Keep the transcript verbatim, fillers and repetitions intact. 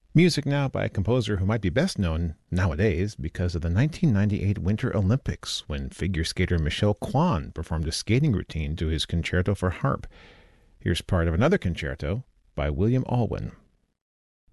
Music now by a composer who might be best known nowadays because of the nineteen ninety-eight Winter Olympics, when figure skater Michel Kwan performed a skating routine to his concerto for harp. Here's part of another concerto by William Alwyn.